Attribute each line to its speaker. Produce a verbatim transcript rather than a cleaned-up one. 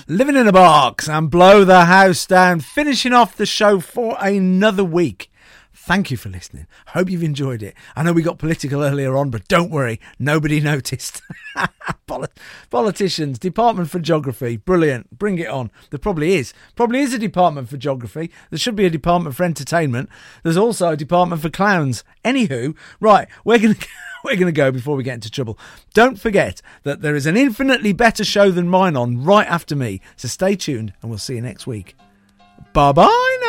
Speaker 1: Living in a Box and Blow the House Down, finishing off the show for another week. Thank you for listening. Hope you've enjoyed it. I know we got political earlier on, but don't worry, nobody noticed. Polit- politicians, Department for Geography, brilliant. Bring it on. There probably is. Probably is a Department for Geography. There should be a Department for Entertainment. There's also a Department for Clowns. Anywho, right, we're going to... We're going to go before we get into trouble. Don't forget that there is an infinitely better show than mine on right after me. So stay tuned and we'll see you next week. Bye-bye now.